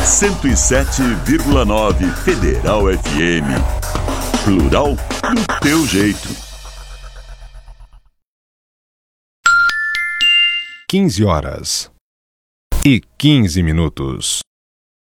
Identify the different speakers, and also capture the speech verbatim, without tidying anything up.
Speaker 1: cento e sete vírgula nove Federal F M. Plural do teu jeito.
Speaker 2: quinze horas e quinze minutos.